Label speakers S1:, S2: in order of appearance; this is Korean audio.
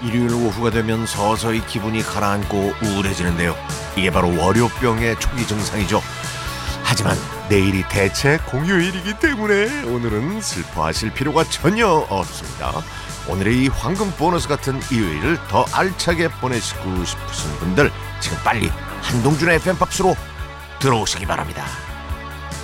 S1: 일요일 오후가 되면 서서히 기분이 가라앉고 우울해지는데요. 이게 바로 월요병의 초기 증상이죠. 하지만 내일이 대체 공휴일이기 때문에 오늘은 슬퍼하실 필요가 전혀 없습니다. 오늘의 이 황금 보너스 같은 일요일을 더 알차게 보내시고 싶으신 분들 지금 빨리 한동준의 FM팝스로 들어오시기 바랍니다.